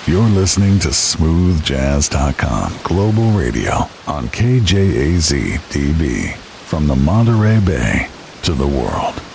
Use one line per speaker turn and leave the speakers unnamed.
You're listening to smoothjazz.com Global Radio on KJAZ-DB. From the Monterey Bay to the world.